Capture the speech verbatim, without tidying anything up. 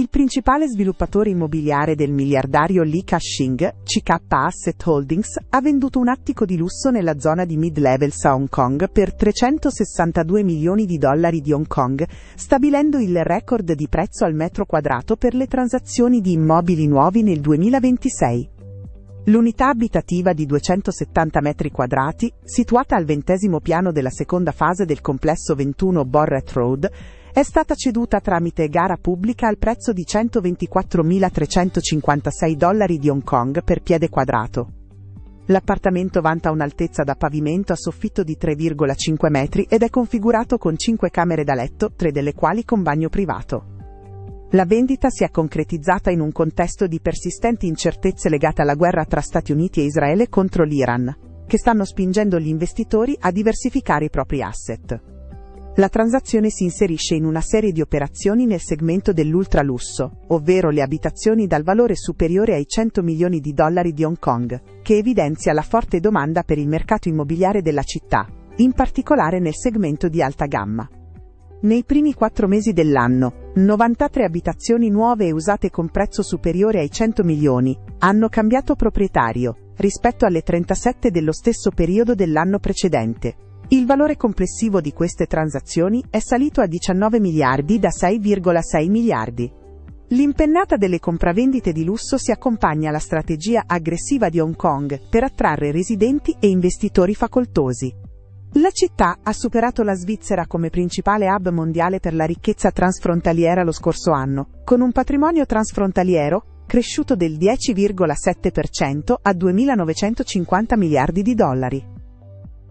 Il principale sviluppatore immobiliare del miliardario Li Ka-shing, C K Asset Holdings, ha venduto un attico di lusso nella zona di Mid-Levels a Hong Kong per trecentosessantadue milioni di dollari di Hong Kong, stabilendo il record di prezzo al metro quadrato per le transazioni di immobili nuovi nel duemilaventisei. L'unità abitativa di duecentosettanta metri quadrati, situata al ventesimo piano della seconda fase del complesso ventuno Borret Road, è stata ceduta tramite gara pubblica al prezzo di centoventiquattromilatrecentocinquantasei dollari di Hong Kong per piede quadrato. L'appartamento vanta un'altezza da pavimento a soffitto di tre virgola cinque metri ed è configurato con cinque camere da letto, tre delle quali con bagno privato. La vendita si è concretizzata in un contesto di persistenti incertezze legate alla guerra tra Stati Uniti e Israele contro l'Iran, che stanno spingendo gli investitori a diversificare i propri asset. La transazione si inserisce in una serie di operazioni nel segmento dell'ultralusso, ovvero le abitazioni dal valore superiore ai cento milioni di dollari di Hong Kong, che evidenzia la forte domanda per il mercato immobiliare della città, in particolare nel segmento di alta gamma. Nei primi quattro mesi dell'anno, novantatré abitazioni nuove e usate con prezzo superiore ai cento milioni hanno cambiato proprietario, rispetto alle trentasette dello stesso periodo dell'anno precedente. Il valore complessivo di queste transazioni è salito a diciannove miliardi da sei virgola sei miliardi. L'impennata delle compravendite di lusso si accompagna alla strategia aggressiva di Hong Kong per attrarre residenti e investitori facoltosi. La città ha superato la Svizzera come principale hub mondiale per la ricchezza transfrontaliera lo scorso anno, con un patrimonio transfrontaliero cresciuto del dieci virgola sette per cento a duemilanovecentocinquanta miliardi di dollari.